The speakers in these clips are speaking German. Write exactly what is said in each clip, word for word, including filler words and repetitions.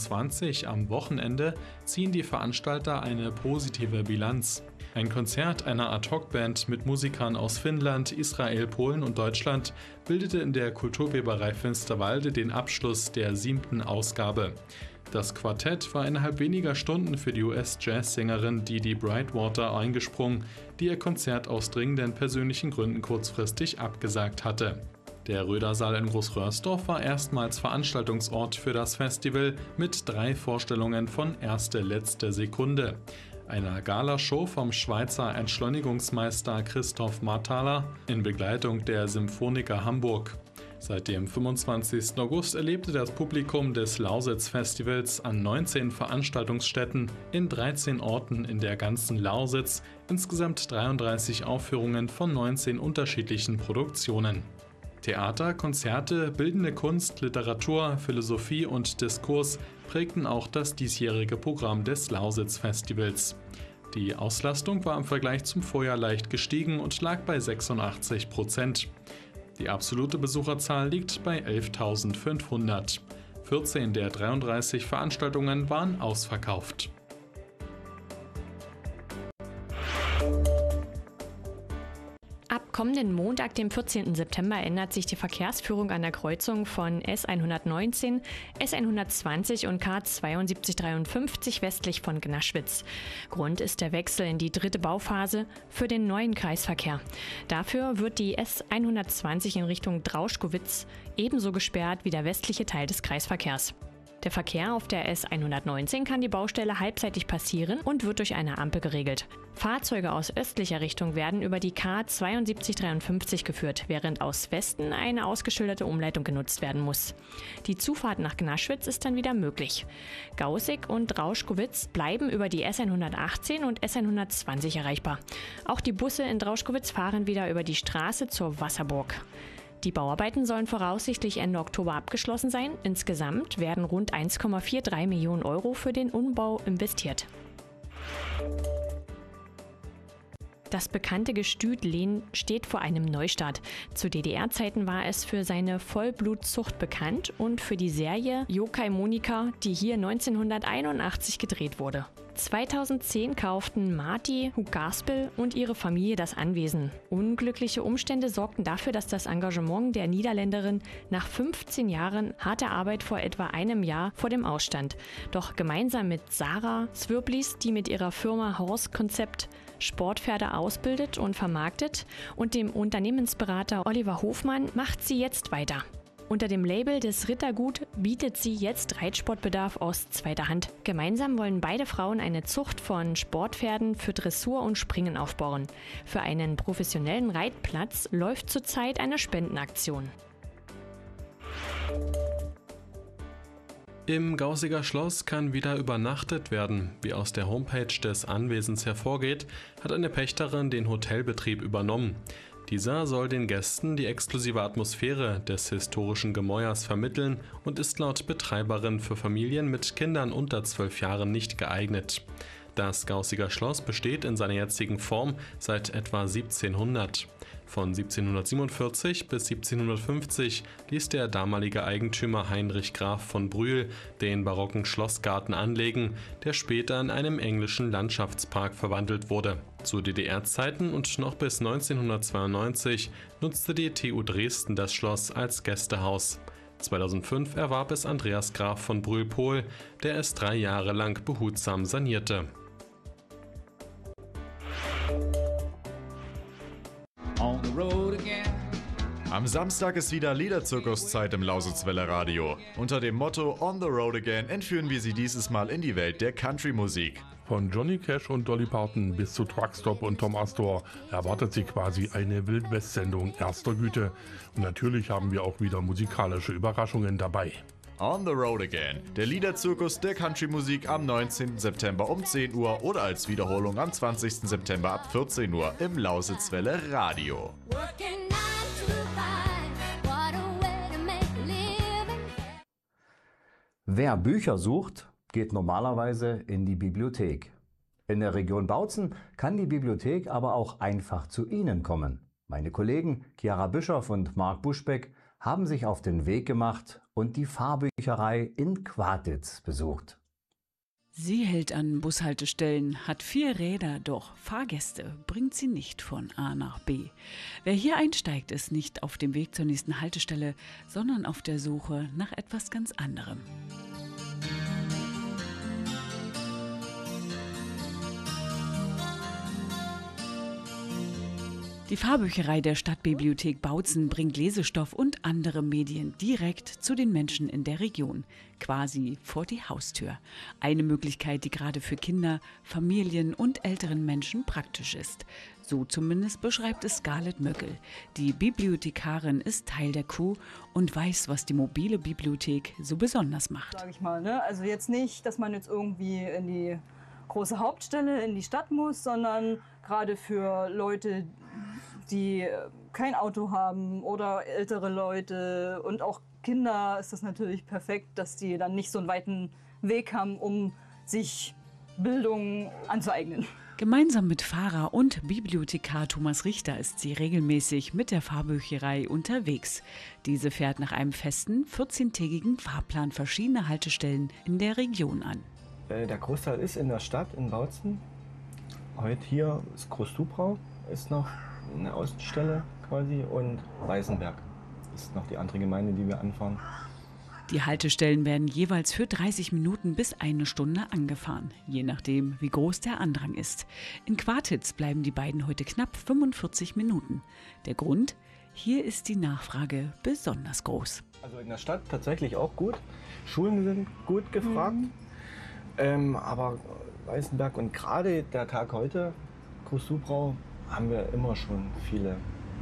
zweitausendzweiundzwanzig am Wochenende ziehen die Veranstalter eine positive Bilanz. Ein Konzert einer Ad-Hoc-Band mit Musikern aus Finnland, Israel, Polen und Deutschland bildete in der Kulturweberei Finsterwalde den Abschluss der siebten Ausgabe. Das Quartett war innerhalb weniger Stunden für die U S-Jazzsängerin Dee Brightwater eingesprungen, die ihr Konzert aus dringenden persönlichen Gründen kurzfristig abgesagt hatte. Der Rödersaal in Großröhrsdorf war erstmals Veranstaltungsort für das Festival mit drei Vorstellungen von Erste letzte Sekunde, einer Galashow vom Schweizer Entschleunigungsmeister Christoph Marthaler in Begleitung der Symphoniker Hamburg. Seit dem fünfundzwanzigsten August erlebte das Publikum des Lausitz-Festivals an neunzehn Veranstaltungsstätten in dreizehn Orten in der ganzen Lausitz insgesamt dreiunddreißig Aufführungen von neunzehn unterschiedlichen Produktionen. Theater, Konzerte, bildende Kunst, Literatur, Philosophie und Diskurs prägten auch das diesjährige Programm des Lausitz-Festivals. Die Auslastung war im Vergleich zum Vorjahr leicht gestiegen und lag bei sechsundachtzig Prozent. Die absolute Besucherzahl liegt bei elftausendfünfhundert. vierzehn der dreiunddreißig Veranstaltungen waren ausverkauft. Ab kommenden Montag, dem vierzehnten September, ändert sich die Verkehrsführung an der Kreuzung von S hundertneunzehn, S hundertzwanzig und K zweiundsiebzig dreiundfünfzig westlich von Gnaschwitz. Grund ist der Wechsel in die dritte Bauphase für den neuen Kreisverkehr. Dafür wird die S hundertzwanzig in Richtung Drauschkowitz ebenso gesperrt wie der westliche Teil des Kreisverkehrs. Der Verkehr auf der S hundertneunzehn kann die Baustelle halbseitig passieren und wird durch eine Ampel geregelt. Fahrzeuge aus östlicher Richtung werden über die K zweiundsiebzig dreiundfünfzig geführt, während aus Westen eine ausgeschilderte Umleitung genutzt werden muss. Die Zufahrt nach Gnaschwitz ist dann wieder möglich. Gaußig und Drauschkowitz bleiben über die S hundertachtzehn und S hundertzwanzig erreichbar. Auch die Busse in Drauschkowitz fahren wieder über die Straße zur Wasserburg. Die Bauarbeiten sollen voraussichtlich Ende Oktober abgeschlossen sein. Insgesamt werden rund eins Komma dreiundvierzig Millionen Euro für den Umbau investiert. Das bekannte Gestüt Lehn steht vor einem Neustart. Zu D D R-Zeiten war es für seine Vollblutzucht bekannt und für die Serie Yokai Monika, die hier neunzehnhunderteinundachtzig gedreht wurde. zweitausendzehn kauften Marty Hugaspel und ihre Familie das Anwesen. Unglückliche Umstände sorgten dafür, dass das Engagement der Niederländerin nach fünfzehn Jahren harter Arbeit vor etwa einem Jahr vor dem Ausstand. Doch gemeinsam mit Sarah Swirblis, die mit ihrer Firma Horse Concept Sportpferde ausbildet und vermarktet, und dem Unternehmensberater Oliver Hofmann macht sie jetzt weiter. Unter dem Label des Rittergut bietet sie jetzt Reitsportbedarf aus zweiter Hand. Gemeinsam wollen beide Frauen eine Zucht von Sportpferden für Dressur und Springen aufbauen. Für einen professionellen Reitplatz läuft zurzeit eine Spendenaktion. Im Gaußiger Schloss kann wieder übernachtet werden. Wie aus der Homepage des Anwesens hervorgeht, hat eine Pächterin den Hotelbetrieb übernommen. Dieser soll den Gästen die exklusive Atmosphäre des historischen Gemäuers vermitteln und ist laut Betreiberin für Familien mit Kindern unter zwölf Jahren nicht geeignet. Das Gaußiger Schloss besteht in seiner jetzigen Form seit etwa siebzehnhundert. Von siebzehnhundertsiebenundvierzig bis siebzehnhundertfünfzig ließ der damalige Eigentümer Heinrich Graf von Brühl den barocken Schlossgarten anlegen, der später in einem englischen Landschaftspark verwandelt wurde. Zu D D R-Zeiten und noch bis neunzehnhundertzweiundneunzig nutzte die T U Dresden das Schloss als Gästehaus. zweitausendfünf erwarb es Andreas Graf von Brühl-Pohl, der es drei Jahre lang behutsam sanierte. Am Samstag ist wieder Liederzirkuszeit im Lausitzwelle Radio. Unter dem Motto On the Road Again entführen wir Sie dieses Mal in die Welt der Country-Musik. Von Johnny Cash und Dolly Parton bis zu Truckstop und Tom Astor erwartet Sie quasi eine Wild-West-Sendung erster Güte. Und natürlich haben wir auch wieder musikalische Überraschungen dabei. On the Road Again, der Liederzirkus der Country-Musik am neunzehnten September um zehn Uhr oder als Wiederholung am zwanzigsten September ab vierzehn Uhr im Lausitzwelle Radio. Wer Bücher sucht, geht normalerweise in die Bibliothek. In der Region Bautzen kann die Bibliothek aber auch einfach zu Ihnen kommen. Meine Kollegen Chiara Bischoff und Marc Buschbeck haben sich auf den Weg gemacht und die Fahrbücherei in Quatitz besucht. Sie hält an Bushaltestellen, hat vier Räder, doch Fahrgäste bringt sie nicht von A nach B. Wer hier einsteigt, ist nicht auf dem Weg zur nächsten Haltestelle, sondern auf der Suche nach etwas ganz anderem. Die Fahrbücherei der Stadtbibliothek Bautzen bringt Lesestoff und andere Medien direkt zu den Menschen in der Region, quasi vor die Haustür. Eine Möglichkeit, die gerade für Kinder, Familien und älteren Menschen praktisch ist. So zumindest beschreibt es Scarlett Möckel. Die Bibliothekarin ist Teil der Crew und weiß, was die mobile Bibliothek so besonders macht. Sag ich mal, ne? Also jetzt nicht, dass man jetzt irgendwie in die große Hauptstelle, in die Stadt muss, sondern gerade für Leute, die kein Auto haben oder ältere Leute und auch Kinder, ist das natürlich perfekt, dass die dann nicht so einen weiten Weg haben, um sich Bildung anzueignen. Gemeinsam mit Fahrer und Bibliothekar Thomas Richter ist sie regelmäßig mit der Fahrbücherei unterwegs. Diese fährt nach einem festen, vierzehntägigen Fahrplan verschiedene Haltestellen in der Region an. Der Großteil ist in der Stadt, in Bautzen. Heute hier ist Groß-Dubrau, ist noch eine Außenstelle quasi, und Weißenberg ist noch die andere Gemeinde, die wir anfahren. Die Haltestellen werden jeweils für dreißig Minuten bis eine Stunde angefahren, je nachdem, wie groß der Andrang ist. In Quatitz bleiben die beiden heute knapp fünfundvierzig Minuten. Der Grund? Hier ist die Nachfrage besonders groß. Also in der Stadt tatsächlich auch gut. Schulen sind gut gefragt. Mhm. Ähm, aber Weißenberg und gerade der Tag heute, Groß-Dubrau, haben wir immer schon viele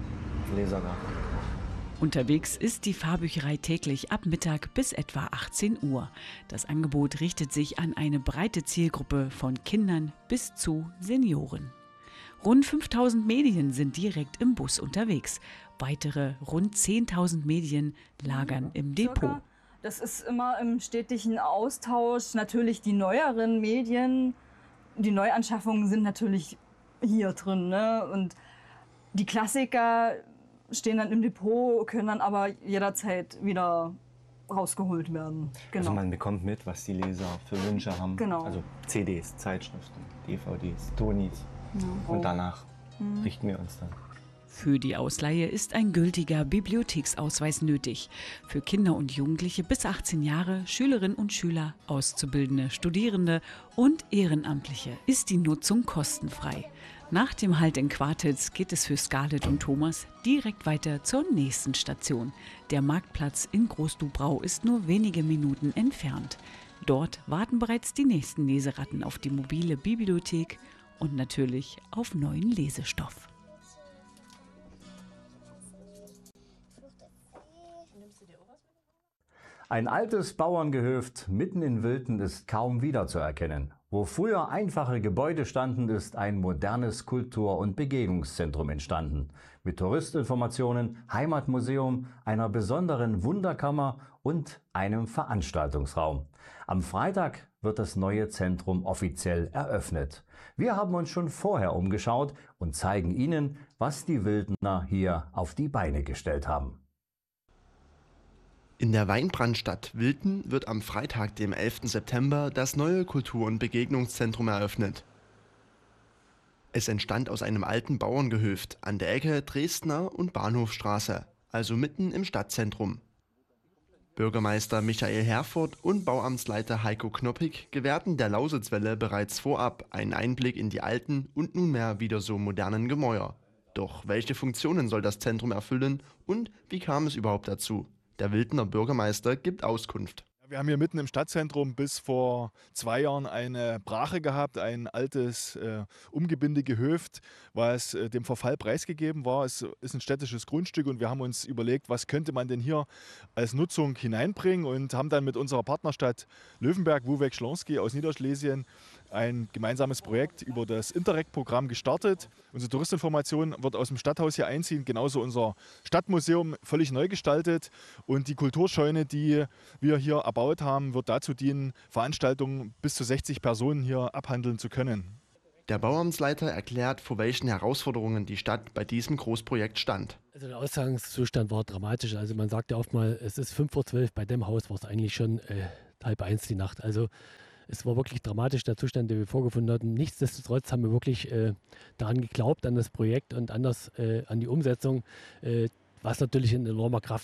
Leser gehabt. Unterwegs ist die Fahrbücherei täglich ab Mittag bis etwa achtzehn Uhr. Das Angebot richtet sich an eine breite Zielgruppe von Kindern bis zu Senioren. Rund fünftausend Medien sind direkt im Bus unterwegs. Weitere rund zehntausend Medien lagern im Depot. Das ist immer im stetigen Austausch. Natürlich die neueren Medien, die Neuanschaffungen sind natürlich hier drin, ne? Und die Klassiker stehen dann im Depot, können dann aber jederzeit wieder rausgeholt werden. Genau. Also man bekommt mit, was die Leser für Wünsche haben. Genau. Also C Ds, Zeitschriften, D V Ds, Tonis. Ja. Und danach mhm. richten wir uns dann. Für die Ausleihe ist ein gültiger Bibliotheksausweis nötig. Für Kinder und Jugendliche bis achtzehn Jahre, Schülerinnen und Schüler, Auszubildende, Studierende und Ehrenamtliche ist die Nutzung kostenfrei. Nach dem Halt in Quatitz geht es für Scarlett und Thomas direkt weiter zur nächsten Station. Der Marktplatz in Groß-Dubrau ist nur wenige Minuten entfernt. Dort warten bereits die nächsten Leseratten auf die mobile Bibliothek und natürlich auf neuen Lesestoff. Ein altes Bauerngehöft mitten in Wilten ist kaum wiederzuerkennen. Wo früher einfache Gebäude standen, ist ein modernes Kultur- und Begegnungszentrum entstanden. Mit Touristinformationen, Heimatmuseum, einer besonderen Wunderkammer und einem Veranstaltungsraum. Am Freitag wird das neue Zentrum offiziell eröffnet. Wir haben uns schon vorher umgeschaut und zeigen Ihnen, was die Wildener hier auf die Beine gestellt haben. In der Weinbrandstadt Wilten wird am Freitag, dem elften September, das neue Kultur- und Begegnungszentrum eröffnet. Es entstand aus einem alten Bauerngehöft an der Ecke Dresdner und Bahnhofstraße, also mitten im Stadtzentrum. Bürgermeister Michael Herford und Bauamtsleiter Heiko Knoppig gewährten der Lausitzwelle bereits vorab einen Einblick in die alten und nunmehr wieder so modernen Gemäuer. Doch welche Funktionen soll das Zentrum erfüllen und wie kam es überhaupt dazu? Der Wildener Bürgermeister gibt Auskunft. Wir haben hier mitten im Stadtzentrum bis vor zwei Jahren eine Brache gehabt, ein altes äh, Umgebindegehöft, was äh, dem Verfall preisgegeben war. Es ist ein städtisches Grundstück und wir haben uns überlegt, was könnte man denn hier als Nutzung hineinbringen und haben dann mit unserer Partnerstadt Löwenberg, Wuwek Schlonski aus Niederschlesien ein gemeinsames Projekt über das Interreg-Programm gestartet. Unsere Touristinformation wird aus dem Stadthaus hier einziehen, genauso unser Stadtmuseum völlig neu gestaltet und die Kulturscheune, die wir hier erbaut haben, wird dazu dienen, Veranstaltungen bis zu sechzig Personen hier abhandeln zu können. Der Bauamtsleiter erklärt, vor welchen Herausforderungen die Stadt bei diesem Großprojekt stand. Also der Ausgangszustand war dramatisch. Also man sagt ja oft mal, es ist fünf vor zwölf. Bei dem Haus war es eigentlich schon äh, halb eins die Nacht. Also es war wirklich dramatisch, der Zustand, den wir vorgefunden hatten. Nichtsdestotrotz haben wir wirklich äh, daran geglaubt, an das Projekt und anders äh, an die Umsetzung, äh, was natürlich ein enormer Kraftakt